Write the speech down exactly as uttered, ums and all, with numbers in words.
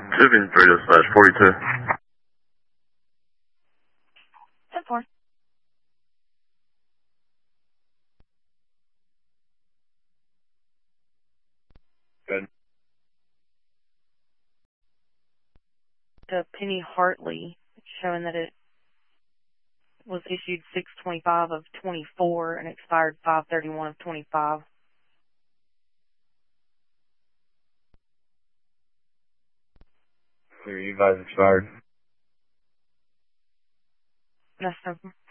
Shipping three slash forty-two. ten four. Good. To Penny Hartley, showing that it was issued six twenty-five of twenty-four and expired five thirty-one of twenty-five. Clear, you guys expired. Yes, sir.